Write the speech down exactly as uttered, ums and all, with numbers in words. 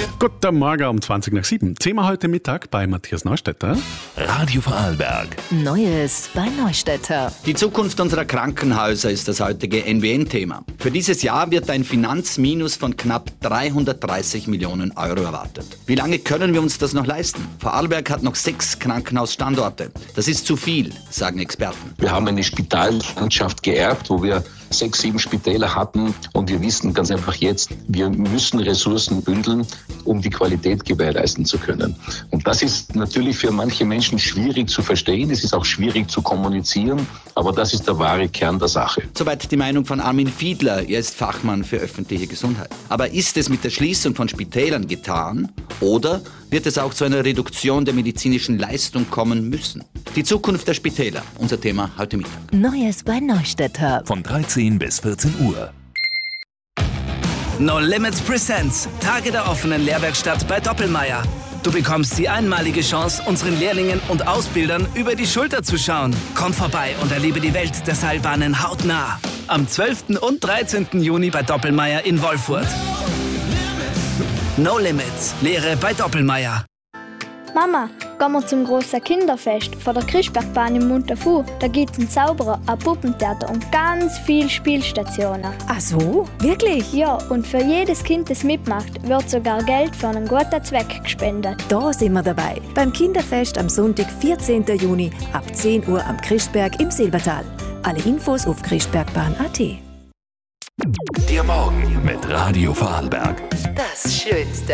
Guten Morgen um zwanzig nach sieben. Thema heute Mittag bei Matthias Neustädter. Radio Vorarlberg. Neues bei Neustädter. Die Zukunft unserer Krankenhäuser ist das heutige N W N-Thema. Für dieses Jahr wird ein Finanzminus von knapp dreihundertdreißig Millionen Euro erwartet. Wie lange können wir uns das noch leisten? Vorarlberg hat noch sechs Krankenhausstandorte. Das ist zu viel, sagen Experten. Wir haben eine Spitallandschaft geerbt, wo wir sechs, sieben Spitäler hatten und wir wissen ganz einfach jetzt, wir müssen Ressourcen bündeln, um die Qualität gewährleisten zu können. Und das ist natürlich für manche Menschen schwierig zu verstehen, es ist auch schwierig zu kommunizieren, aber das ist der wahre Kern der Sache. Soweit die Meinung von Armin Fiedler, er ist Fachmann für öffentliche Gesundheit. Aber ist es mit der Schließung von Spitälern getan oder wird es auch zu einer Reduktion der medizinischen Leistung kommen müssen? Die Zukunft der Spitäler, unser Thema heute Mittag. Neues bei Neustädter. Von dreizehn bis vierzehn Uhr. No Limits Presents. Tage der offenen Lehrwerkstatt bei Doppelmayr. Du bekommst die einmalige Chance, unseren Lehrlingen und Ausbildern über die Schulter zu schauen. Komm vorbei und erlebe die Welt der Seilbahnen hautnah. Am zwölften und dreizehnten Juni bei Doppelmayr in Wolfurt. No Limits. Lehre bei Doppelmayr. Mama, gehen wir zum großen Kinderfest von der Krischbergbahn im Montafu. Da gibt's einen Zauberer, ein Puppentheater und ganz viele Spielstationen. Ach so? Wirklich? Ja, und für jedes Kind, das mitmacht, wird sogar Geld für einen guten Zweck gespendet. Da sind wir dabei. Beim Kinderfest am Sonntag, vierzehnten Juni ab zehn Uhr am Krischberg im Silbertal. Alle Infos auf krischbergbahn punkt a t. Der Morgen mit Radio Vorarlberg. Das Schönste